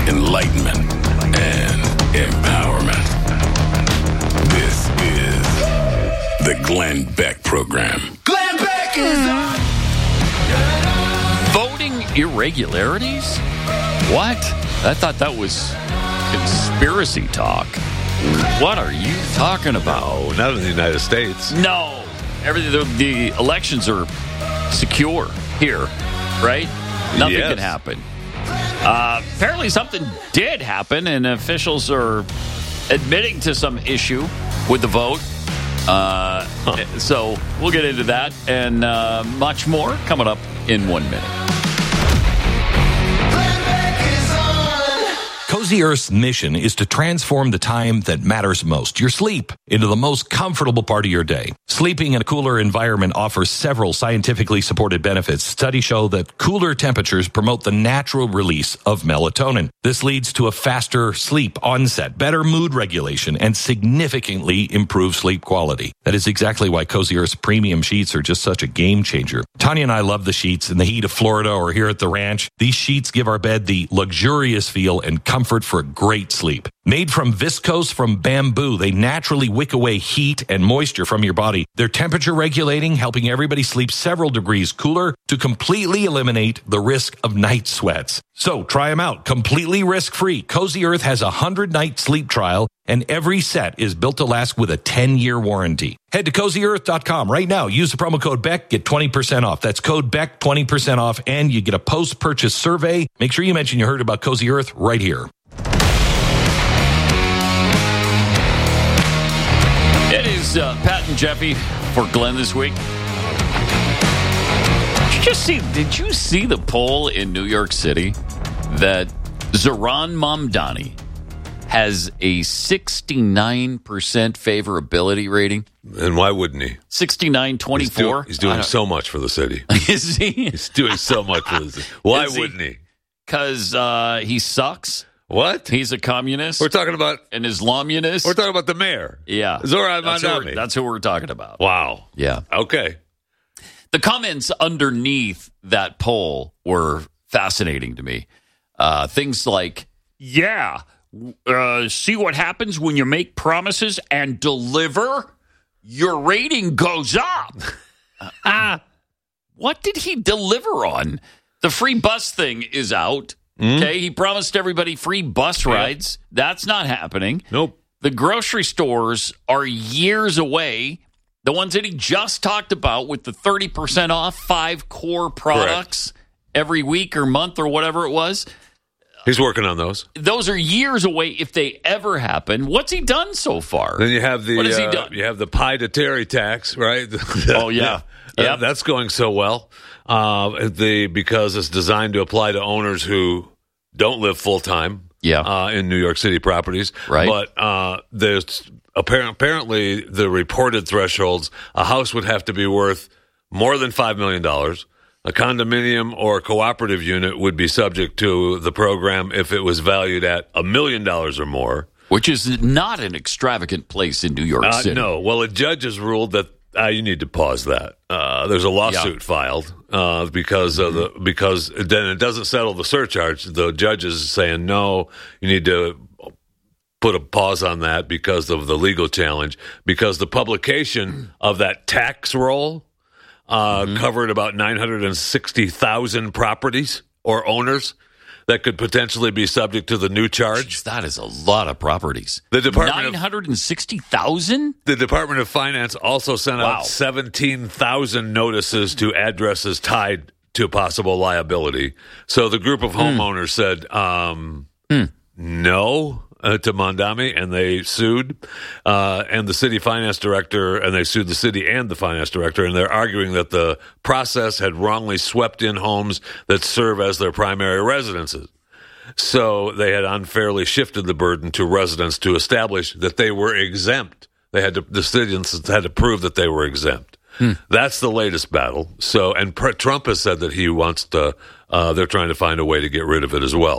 enlightenment, and empowerment. This is the Glenn Beck Program. Glenn Beck is on. Voting irregularities? What? I thought that was conspiracy talk. What are you talking about? Oh, not in the United States. No. The elections are secure here, right? Nothing can happen. Apparently something did happen, and officials are admitting to some issue with the vote. So we'll get into that and much more coming up in 1 minute. Cozy Earth's mission is to transform the time that matters most, your sleep, into the most comfortable part of your day. Sleeping in a cooler environment offers several scientifically supported benefits. Studies show that cooler temperatures promote the natural release of melatonin. This leads to a faster sleep onset, better mood regulation, and significantly improved sleep quality. That is exactly why Cozy Earth's premium sheets are just such a game changer. Tanya and I love the sheets in the heat of Florida or here at the ranch. These sheets give our bed the luxurious feel and comfort for a great sleep. Made from viscose from bamboo, they naturally wick away heat and moisture from your body. They're temperature regulating, helping everybody sleep several degrees cooler to completely eliminate the risk of night sweats. So try them out, completely risk-free. Cozy Earth has a 100-night sleep trial, and every set is built to last with a 10-year warranty. Head to CozyEarth.com right now. Use the promo code BECK, get 20% off. That's code BECK, 20% off, and you get a post-purchase survey. Make sure you mention you heard about Cozy Earth right here. It is Pat and Jeffy for Glenn this week. Did you see the poll in New York City that Zohran Mamdani has a 69% favorability rating? And why wouldn't he? 69-24. He's doing so much for the city. Is he? He's doing so much for the city. Why wouldn't he? Because he sucks. What? He's a communist. We're talking about an Islamunist. We're talking about the mayor. Yeah. Zohran Mamdani. That's who we're talking about. Wow. Yeah. Okay. The comments underneath that poll were fascinating to me. Things like, yeah, see what happens when you make promises and deliver? Your rating goes up. What did he deliver on? The free bus thing is out. Okay, he promised everybody free bus rides. That's not happening. Nope. The grocery stores are years away. The ones that he just talked about with the 30% off 5 core products every week or month or whatever it was. He's working on those. Those are years away if they ever happen. What's he done so far? Then you have the what has he done? You have the pie to Terry tax, right? Oh yeah. Yep. That's going so well. Because it's designed to apply to owners who don't live full time. In New York City properties, right? But there's apparently the reported thresholds. A house would have to be worth more than $5 million. A condominium or cooperative unit would be subject to the program if it was valued at $1 million or more. Which is not an extravagant place in New York City. No. Well, a judge has ruled that you need to pause that. There's a lawsuit filed because then it doesn't settle the surcharge. The judge is saying, no, you need to put a pause on that because of the legal challenge, because the publication of that tax roll covered about 960,000 properties or owners that could potentially be subject to the new charge. Jeez, that is a lot of properties. The Department 960,000? The Department of Finance also sent out 17,000 notices to addresses tied to possible liability. So the group of homeowners said no to Mamdani, and they sued. And the city finance director, and they sued the city and the finance director, and they're arguing that the process had wrongly swept in homes that serve as their primary residences. So they had unfairly shifted the burden to residents to establish that they were exempt. The citizens had to prove that they were exempt. That's the latest battle. So, and Trump has said that he wants to. They're trying to find a way to get rid of it as well.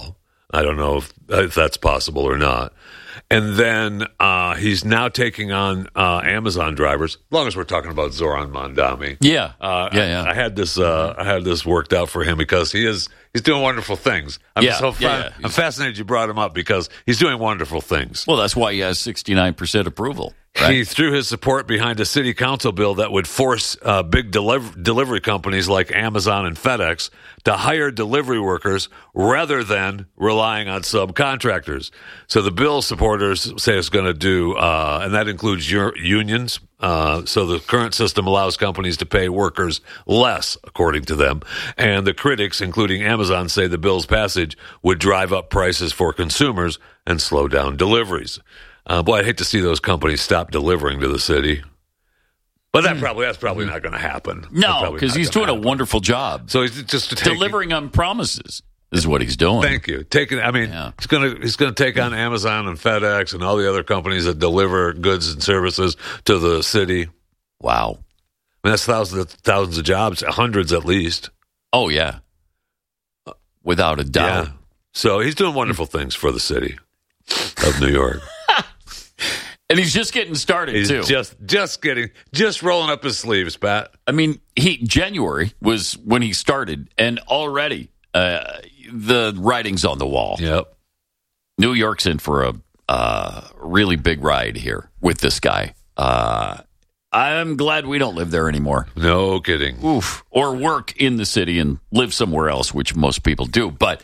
I don't know if that's possible or not. And then he's now taking on Amazon drivers. As long as we're talking about Zoran Mondami, Yeah, I had this worked out for him because he's doing wonderful things. I'm fascinated you brought him up because he's doing wonderful things. Well, that's why he has 69% approval. Right? He threw his support behind a city council bill that would force big delivery companies like Amazon and FedEx to hire delivery workers rather than relying on subcontractors. So the bill supporters say it's going to do, and that includes unions. So the current system allows companies to pay workers less, according to them. And the critics, including Amazon, say the bill's passage would drive up prices for consumers and slow down deliveries. Boy, I'd hate to see those companies stop delivering to the city. But that's probably not going to happen. No, because he's doing a wonderful job. So he's just delivering on promises is what he's doing. Thank you. He's going to take on Amazon and FedEx and all the other companies that deliver goods and services to the city. Wow. I mean, that's thousands of jobs, hundreds at least. Oh, yeah. Without a doubt. Yeah. So he's doing wonderful things for the city of New York. And he's just getting started, too. Just rolling up his sleeves, Pat. I mean, January was when he started, and already the writing's on the wall. Yep. New York's in for a really big ride here with this guy. I'm glad we don't live there anymore. No kidding. Oof. Or work in the city and live somewhere else, which most people do. But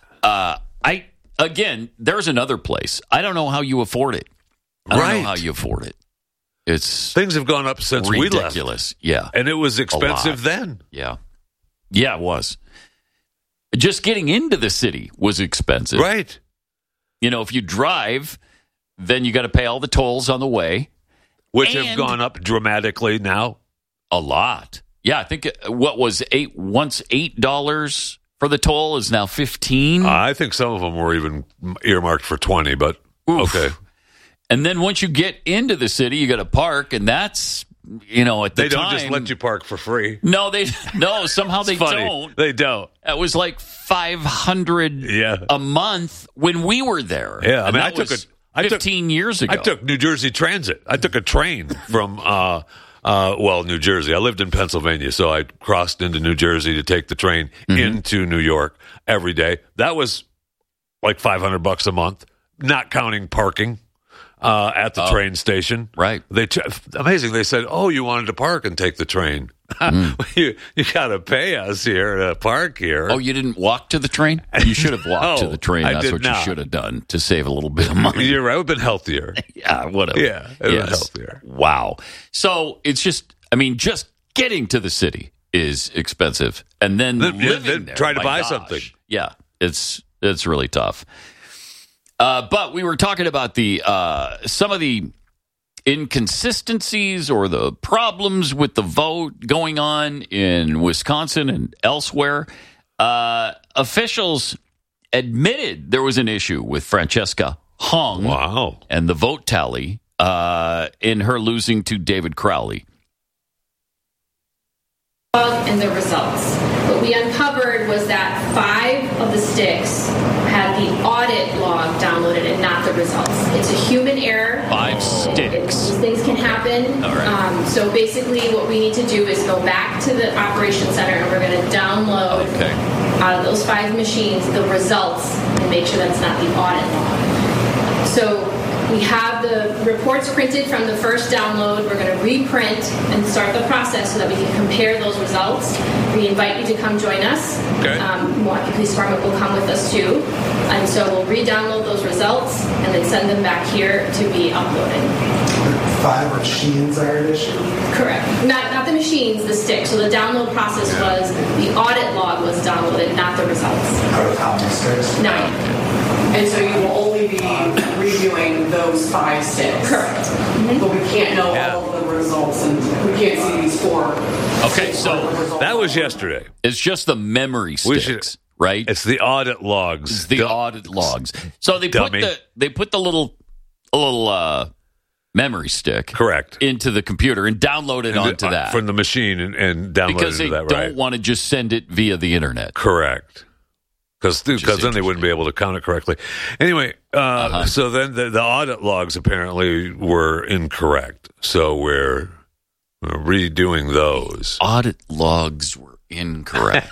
there's another place. I don't know how you afford it. I don't know how you afford it. Things have gone up since we left. Ridiculous. Yeah. And it was expensive then. Yeah. Yeah, it was. Just getting into the city was expensive. Right. You know, if you drive, then you got to pay all the tolls on the way. Which have gone up dramatically now. A lot. Yeah, I think what was once $8 for the toll is now $15. I think some of them were even earmarked for $20, but Oof. Okay. And then once you get into the city, you got to park, and that's, at the time. They don't just let you park for free. No, somehow they don't. They don't. It was like $500 a month when we were there. Yeah, I mean, I took 15 years ago. I took New Jersey Transit. I took a train from New Jersey. I lived in Pennsylvania, so I crossed into New Jersey to take the train into New York every day. That was like $500 a month, not counting parking. At the train station. Right. Amazing. They said, you wanted to park and take the train. You got to pay us here to park here. Oh, you didn't walk to the train? You should have walked to the train. That's what you should have done to save a little bit of money. You're right. It would have been healthier. Yeah, whatever. Yeah, it would have been healthier. Wow. So it's just getting to the city is expensive. And then living there. Try to buy something. Yeah, it's really tough. But we were talking about some of the inconsistencies or the problems with the vote going on in Wisconsin and elsewhere. Officials admitted there was an issue with Francesca Hong and the vote tally in her losing to David Crowley. And the results. What we uncovered was that 5 of the sticks had the audit log downloaded and not the results. It's a human error. 5 sticks. These things can happen. All right. So basically what we need to do is go back to the operations center and we're going to download out of those 5 machines the results and make sure that's not the audit log. So we have the reports printed from the first download. We're going to reprint and start the process so that we can compare those results. We invite you to come join us. Okay. Milwaukee Police Department will come with us too. And so we'll re-download those results and then send them back here to be uploaded. 5 machines are at issue? Correct. Not the machines, the sticks. So the download process was the audit log was downloaded, not the results. Out of how many sticks? 9. And so you will only be reviewing those 5 sticks. Correct. But we can't know all of the results, and we can't see these 4. Okay, so that was yesterday. It's just the memory sticks, right? It's the audit logs. It's the audit logs. So they put the little memory stick into the computer and download it onto that from the machine and download because it into that. Because they don't want to just send it via the internet. Correct. because then they wouldn't be able to count it correctly. Anyway, so then the audit logs apparently were incorrect. So we're redoing those. Audit logs were incorrect.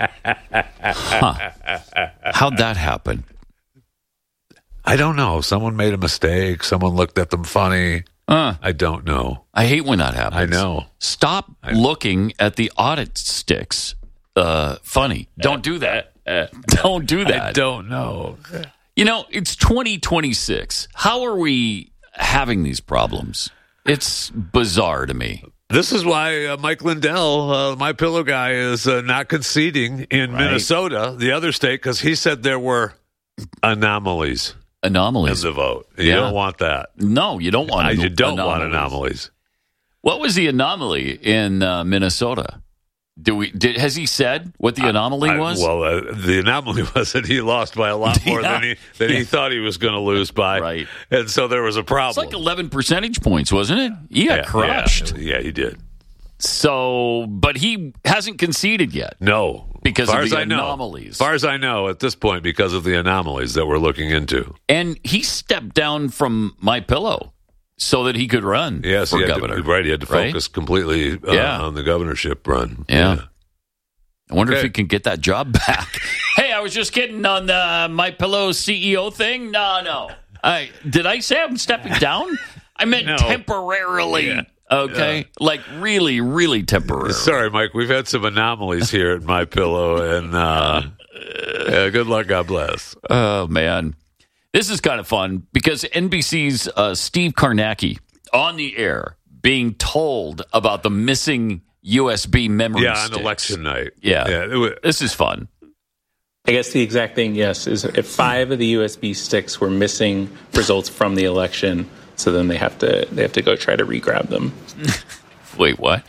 How'd that happen? I don't know. Someone made a mistake. Someone looked at them funny. I don't know. I hate when that happens. I know. Stop looking at the audit sticks. Funny. Don't do that. Don't do that. I don't know. It's 2026. How are we having these problems? It's bizarre to me. This is why Mike Lindell, my pillow guy, is not conceding in Minnesota, the other state, because he said there were anomalies. Anomalies in the vote. You don't want that. No, you don't want. You don't want anomalies. What was the anomaly in Minnesota? Has he said what the anomaly was? The anomaly was that he lost by a lot more than he thought he was going to lose by. Right. And so there was a problem. It's like 11 percentage points, wasn't it? He got crushed. Yeah, he did. So, but he hasn't conceded yet. No. Because of the anomalies. As far as I know at this point, because of the anomalies that we're looking into. And he stepped down from MyPillow so that he could run for governor. He had to focus completely on the governorship run. Yeah. I wonder if he can get that job back. Hey, I was just kidding on the MyPillow CEO thing. No. Did I say I'm stepping down? I meant temporarily. Yeah. Okay, like really, really temporary. Sorry, Mike. We've had some anomalies here at MyPillow, and good luck. God bless. Oh man, this is kind of fun because NBC's Steve Kornacki on the air being told about the missing USB memory sticks. On election night. Yeah. This is fun. I guess the exact thing, yes, is if 5 of the USB sticks were missing results from the election. So then they have to go try to re-grab them. Wait, what?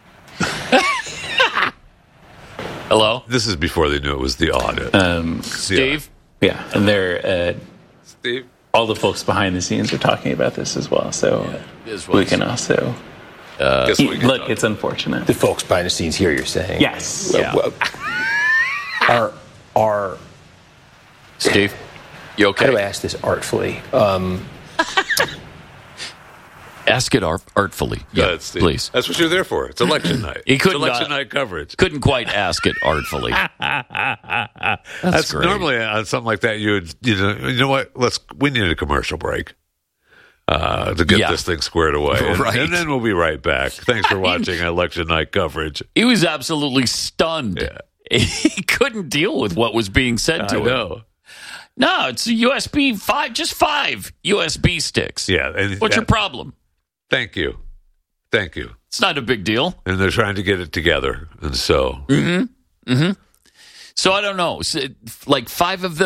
Hello? This is before they knew it was the audit. Steve? Yeah, and they're Steve. All the folks behind the scenes are talking about this as well. So we can also look. It's unfortunate. The folks behind the scenes here, you're saying? Yes. Are Steve? You okay? How do I ask this artfully? Ask it artfully. Yeah, please. That's what you're there for. It's election night. It's election night coverage. Couldn't quite ask it artfully. That's great. Normally on something like that, you know what? We need a commercial break to get this thing squared away, and then we'll be right back. Thanks for watching election night coverage. He was absolutely stunned. Yeah. He couldn't deal with what was being said to him. Know. No, it's a USB 5, just 5 USB sticks. Yeah. What's your problem? Thank you. It's not a big deal. And they're trying to get it together. And so. So I don't know. Like 5 of them.